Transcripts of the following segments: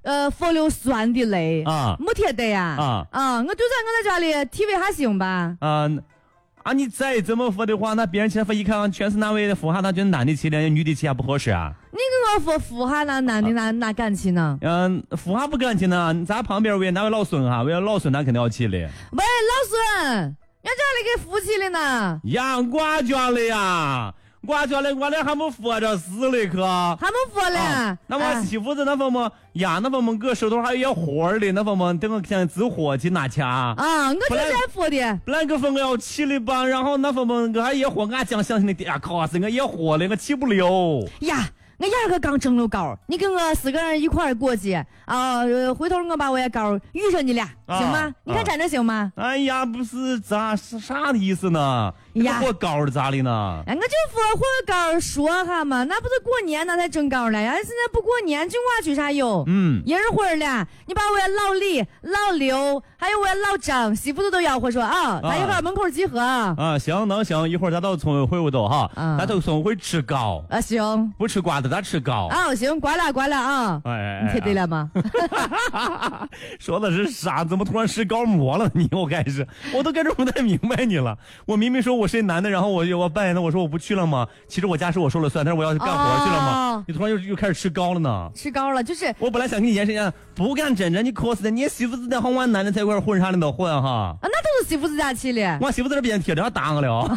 佛流酸的泪啊， 没贴得呀我就算我在家里体味还行吧你再这么说的话，那别人前夫一看全是哪位扶哈，他觉得男的气的，女的气还不合适啊？ 你跟我扶哈那男的哪敢气呢？ 扶哈不敢气呢，咱旁边为哪位老孙哈？为了老孙，那肯定要气的。喂， 老孙，人家里给扶起的呢？ 呀，我觉得呀。我觉得我那还没活着死了可， 还没活了。 那么媳妇子那方么呀，那方么个手头还有活儿的，那方么等我想自活去拿钱我就是来活的。 本来个份我要起的吧，然后那方么我还也活，俺讲相信的呀，靠死我也活了，我起不了呀。我眼可刚蒸了高，你跟我4个人一块儿过去回头我把我也高遇上你俩，行吗？你看站着行吗？ 哎呀，不是啥的意思呢？呀，火高的咋的呢？ 我就说火高说哈嘛，那不是过年那才蒸高了呀！现在不过年，就我去啥有？一会儿了，你把我老李、老刘，还有我老张媳妇子都吆喝说咱一会儿门口集合行，能行，一会儿咱到村委会都哈，咱到村委会吃糕行， 不吃瓜子咱吃糕行，关了你听对了吗？ 说的是啥？怎么突然吃糕馍了你？我开始我都开始不太明白你了。我明明说我是男的，然后我扮演的我说我不去了吗？其实我家是我说了算，但是我要干活去了吗？你突然又开始吃糕了呢？ 吃糕了，就是我本来想跟你延伸一下，不干真你可死的，你媳妇子在和我男的在一块混啥的都混哈那都是媳妇子家气的， 我媳妇子这边贴着要打我了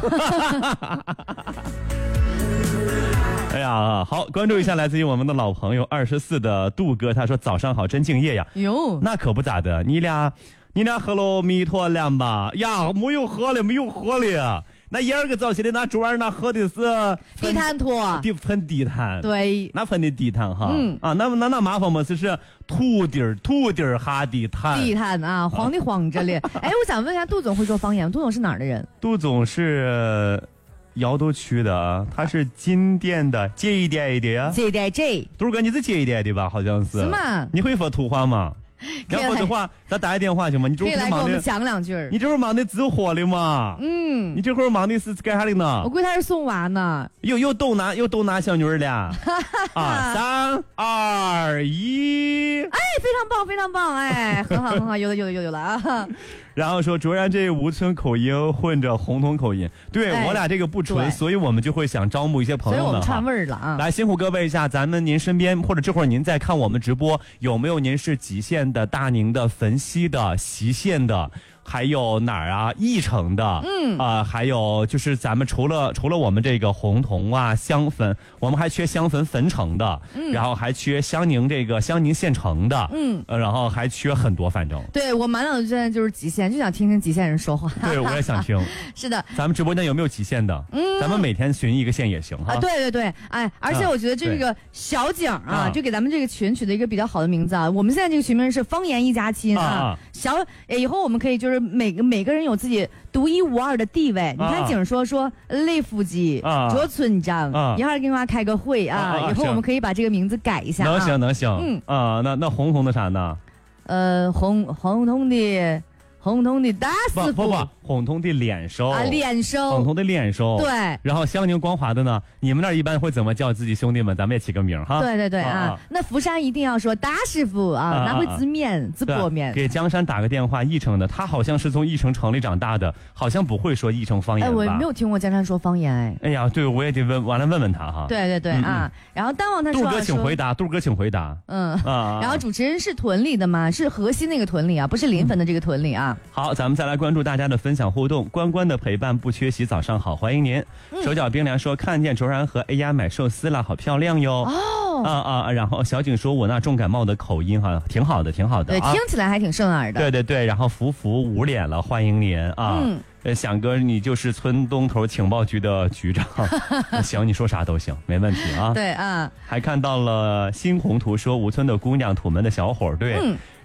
哎呀，好，关注一下来自于我们的老朋友24的杜哥，他说早上好，真敬业呀。 哟， 那可不咋的，你俩喝了弥陀凉吧？呀，没有喝了。那一二个早起的那桌儿那喝的是地毯拖， 喷地毯， 对， 那喷的地毯哈，那麻烦么？是土地儿哈地毯， 地毯黄的黄着嘞。哎，我想问一下，杜总会说方言？杜总是哪儿的人？ 杜总是瑶都区的，他是金店的，接一点的。杜哥，你是接一点的吧？好像是。 是吗？ 你会说土话吗？要不的话，咱打个电话行吗？你这会儿忙的，可以来给我们讲2句。 你这会儿忙的直火的嘛？你这会儿忙的是干啥的呢？ 我估计他是送娃呢。 又逗拿小女儿了。3、2、1。 哎，非常棒！哎，很好，有了啊。 然后说卓然这吴村口音混着红通口音，对我俩这个不纯，所以我们就会想招募一些朋友呢， 所以我们串味儿了啊。 来，辛苦各位一下，您身边或者这会儿您在看我们直播，有没有您是吉县的、大宁的、汾西的、隰县的？还有哪儿啊？义城的，还有就是咱们除了我们这个红铜香汾，我们还缺香汾汾城的，然后还缺香宁县城的，然后还缺很多，反正。对，我满脑子现在就是吉县，就想听听吉县人说话。对，我也想听。是的，咱们直播间有没有吉县的？咱们每天巡一个县也行哈。对，哎，而且我觉得这个小景就给咱们这个群取的一个比较好的名字啊。我们现在这个群名是方言一家亲以后我们可以就是每个人有自己独一无二的地位。你看景说雷书记、卓村长，一会儿给我开个会以后我们可以把这个名字改一下。能行。那红彤的啥呢？红彤的大师傅。红彤的脸收红彤的脸收。对。然后香宁光华的呢？你们那儿一般会怎么叫自己兄弟们？咱们也起个名哈。对那福山一定要说大师傅拿回自薄面。给江山打个电话，义城的，他好像是从义城城里长大的，好像不会说义城方言吧？我没有听过江山说方言。哎呀，对，我也得问他哈。对然后丹王他说杜哥请回答。然后主持人是屯里的吗？是河西那个屯里不是临汾的这个屯里啊。好，咱们再来关注大家的分享互动。关关的陪伴不缺席，早上好，欢迎您。手脚冰凉说看见卓然和 AI 买寿司了，好漂亮哟。然后小景说我那重感冒的口音挺好的。对，听起来还挺顺耳的。对，然后福捂脸了，欢迎您啊。想哥，你就是村东头情报局的局长。行，你说啥都行，没问题啊。对啊。还看到了新宏图说吴村的姑娘，土门的小伙。对。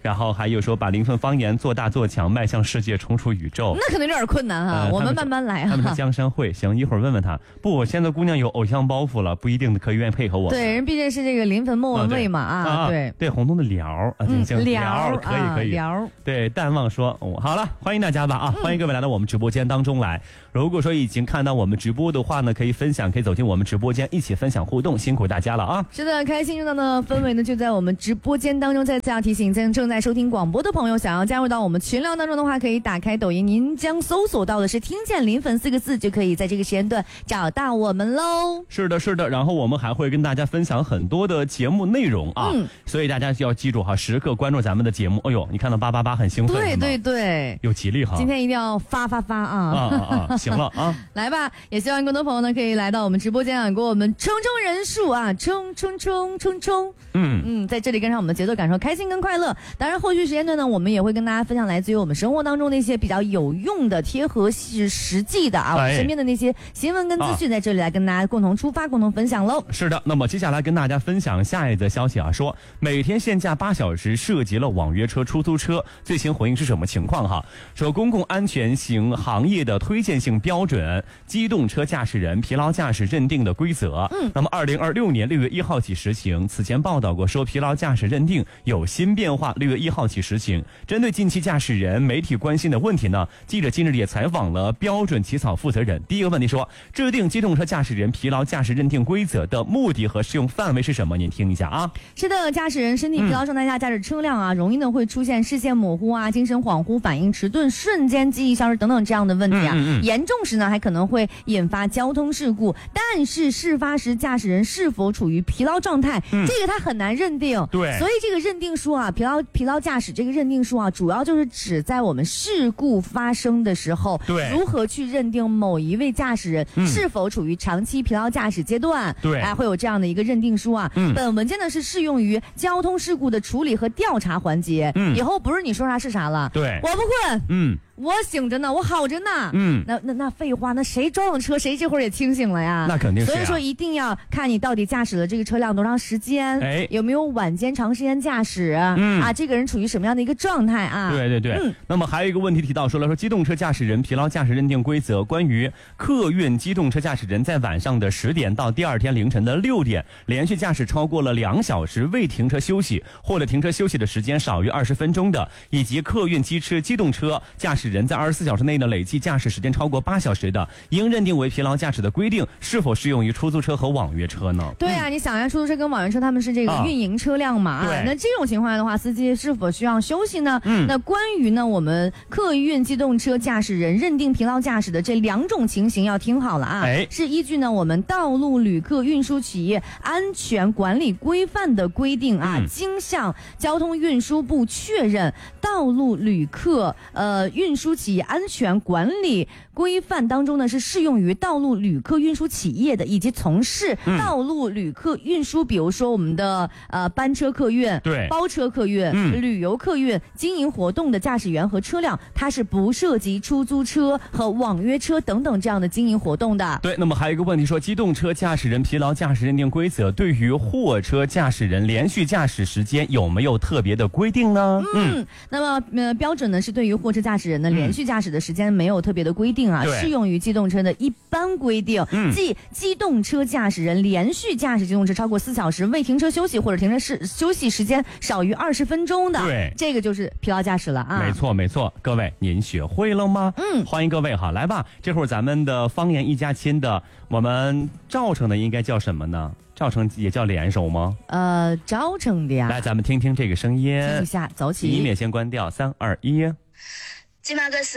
然后还有说把临汾方言做大做强，迈向世界，冲出宇宙。 那可能有点困难啊，我们慢慢来啊。 他们是江山会，行，一会儿问问他。不，现在姑娘有偶像包袱了，不一定可以愿意配合我。 对，人毕竟是这个临汾莫文蔚嘛对，红东的辽啊，行， 辽可以辽。 对，淡忘说，好了，欢迎大家吧啊，欢迎各位来到我们直播间当中来。如果说已经看到我们直播的话呢，可以分享，可以走进我们直播间一起分享互动，辛苦大家了啊！ 是的，开心热闹的氛围呢就在我们直播间当中。再次要提醒正在收听广播的朋友，想要加入到我们群聊当中的话，可以打开抖音，您将搜索到的是听见临汾4个字，就可以在这个时间段找到我们喽。 是的，然后我们还会跟大家分享很多的节目内容啊，所以大家要记住哈，时刻关注咱们的节目。哎呦，你看到888很兴奋， 对， 有吉利哈， 今天一定要发啊！ 行了啊， 来吧，也希望更多朋友呢可以来到我们直播间啊，给我们冲人数啊，冲！在这里跟上我们的节奏，感受开心跟快乐。当然，后续时间段呢，我们也会跟大家分享来自于我们生活当中那些比较有用的、贴合实际的啊，我们身边的那些新闻跟资讯，在这里来跟大家共同出发、共同分享喽。 是的，那么接下来跟大家分享下一则消息啊，说每天限价8小时涉及了网约车、出租车，最新回应是什么情况哈？说公共安全型行业的推荐性标准，机动车驾驶人疲劳驾驶认定的规则。那么2026年6月1号起实行。此前报道过说疲劳驾驶认定有新变化，6月1号起实行。针对近期驾驶人媒体关心的问题呢，记者近日也采访了标准起草负责人。第一个问题说，制定机动车驾驶人疲劳驾驶认定规则的目的和适用范围是什么？您听一下啊。 是的，驾驶人身体疲劳状态下驾驶车辆啊，容易呢会出现视线模糊啊、精神恍惚、反应迟钝、瞬间记忆消失等等这样的问题啊。严重时呢还可能会引发交通事故。但是事发时驾驶人是否处于疲劳状态，这个他很难认定。 对， 所以这个认定书啊，疲劳驾驶这个认定书啊，主要就是指在我们事故发生的时候，如何去认定某一位驾驶人是否处于长期疲劳驾驶阶段。 对， 会有这样的一个认定书啊。本文件呢是适用于交通事故的处理和调查环节。以后不是你说啥是啥了。 对， 我不困。我醒着呢，我好着呢。那废话，那谁撞了车，谁这会儿也清醒了呀？ 那肯定是。 所以说一定要看你到底驾驶了这个车辆多长时间，有没有晚间长时间驾驶这个人处于什么样的一个状态啊？ 对。那么还有一个问题提到说机动车驾驶人疲劳驾驶认定规则，关于客运机动车驾驶人在晚上的10点到第二天凌晨的6点连续驾驶超过了2小时未停车休息，或者停车休息的时间少于20分钟的，以及客运机动车驾驶人在24小时内的累计驾驶时间超过8小时的，应认定为疲劳驾驶的规定是否适用于出租车和网约车呢？ 对啊，你想呀，出租车跟网约车他们是这个运营车辆嘛，那这种情况下的话，司机是否需要休息呢？那关于呢我们客运机动车驾驶人认定疲劳驾驶的这2种情形要听好了啊，是依据呢我们道路旅客运输企业安全管理规范的规定啊，经向交通运输部确认道路旅客运输企业安全管理规范当中呢是适用于道路旅客运输企业的，以及从事道路旅客运输，比如说我们的班车客运、包车客运、旅游客运经营活动的驾驶员和车辆，它是不涉及出租车和网约车等等这样的经营活动的。 对，那么还有一个问题说，机动车驾驶人疲劳驾驶认定规则对于货车驾驶人连续驾驶时间有没有特别的规定呢？ 那么标准呢是对于货车驾驶人的连续驾驶的时间没有特别的规定啊，适用于机动车的一般规定，即机动车驾驶人连续驾驶机动车超过4小时未停车休息，或者停车休息时间少于20分钟的，这个就是疲劳驾驶了啊。 没错，各位您学会了吗？欢迎各位哈，来吧，这会儿咱们的方言一家亲的，我们赵城的应该叫什么呢？赵城也叫联手吗？ 赵城的呀。 来，咱们听听这个声音。 听一下，走起。 音乐先关掉，3、2、1。 今晚个是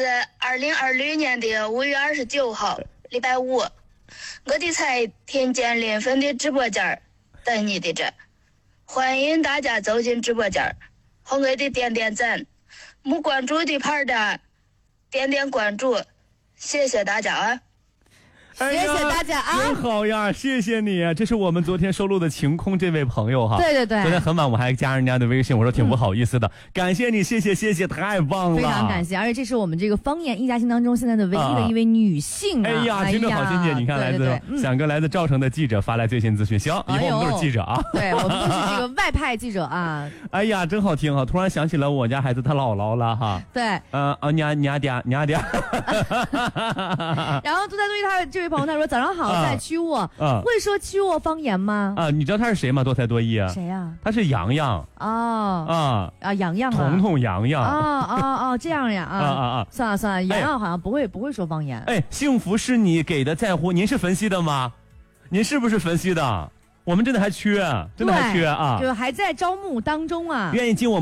2026年的5月29号，礼拜五。我的在听见临汾的直播间等你的着，欢迎大家走进直播间，和我的点点赞，没关注的牌的点点关注，谢谢大家啊。 谢谢大家啊！ 真好呀，谢谢你。这是我们昨天收录的晴空这位朋友哈。 对对对， 昨天很晚我还加人家的微信，我说挺不好意思的，感谢你，谢谢，太棒了， 非常感谢。而且这是我们这个方言一家亲当中现在的唯一的一位女性啊！ 哎呀，听着好亲切。你看，来自响哥，来自赵城的记者发来最新资讯。行，以后我们都是记者啊。 对，我们都是这个外派记者啊。 哎呀，真好听啊！突然想起了我家孩子他姥姥了哈。 对， 娘爹。 然后杜在对他这位朋友他说早上好，在曲沃，会说曲沃方言吗？ 你知道他是谁吗？多才多艺啊！ 谁呀？ 他是洋洋。 洋洋彤彤洋洋。 这样呀算了，洋洋好像不会说方言。 哎，幸福是你给的在乎，您是汾西的吗？您是不是汾西的？我们真的还缺啊， 就还在招募当中啊。 愿意进我们